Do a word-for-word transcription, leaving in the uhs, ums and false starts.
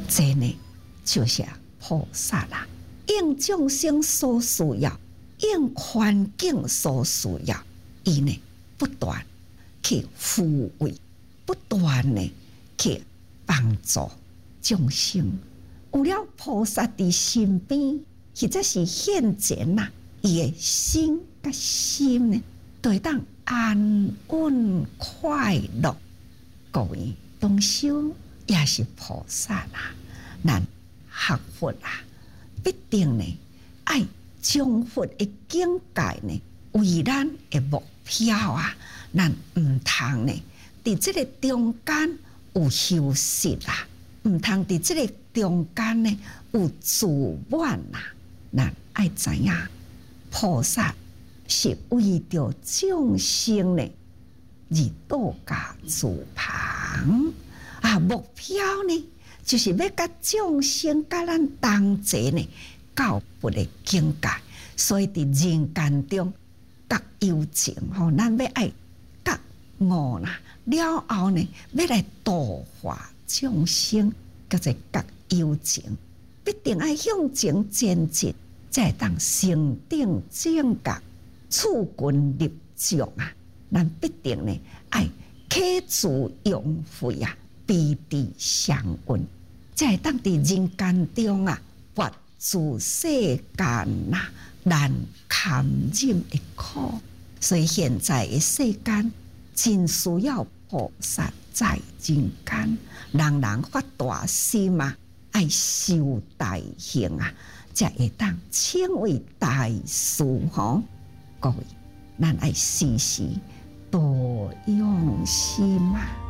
这呢就是菩萨啦，应众生所需要，应环境所需要，伊呢不断去抚慰，不断呢去帮助众生。有了菩萨伫身边，或者是现前呐，伊的心甲心呢，就会当安稳快乐。各位同修也是菩萨啦，咱学佛啊，必定呢爱将佛的境界呢为咱的目标啊，咱唔通呢伫这个中间有休息啦，唔通伫这个中间呢有自满啦。咱爱知影，菩萨是为着众生呢而度假自旁啊，目标呢就是要甲众生甲咱同齐呢到佛的境界，所以伫人间中觉有情吼，咱要爱觉悟啦，了后呢要来度化众生，叫做觉有情，必定爱向前前进，才会当成定正觉，处群立众啊！咱必定呢爱启智用慧啊，彼此相运，才会当伫人间中啊，拔除世间呐难堪忍的苦。所以现在的世间真需要菩萨在人间，人人发大心啊，爱修大行啊，才会当成为大事吼。各位，咱爱时时多用心啊。